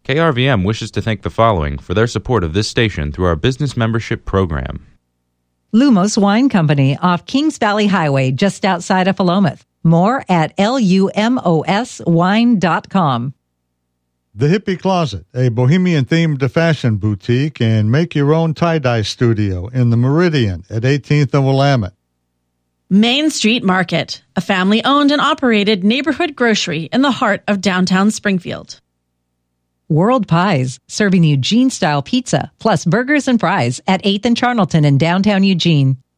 KRVM wishes to thank the following for their support of this station through our business membership program. Lumos Wine Company off Kings Valley Highway, just outside of Philomath. More at lumoswine.com. The Hippie Closet, a bohemian-themed fashion boutique and make-your-own tie-dye studio in the Meridian at 18th and Willamette. Main Street Market, a family-owned and operated neighborhood grocery in the heart of downtown Springfield. World Pies, serving Eugene-style pizza, plus burgers and fries at 8th and Charlton in downtown Eugene.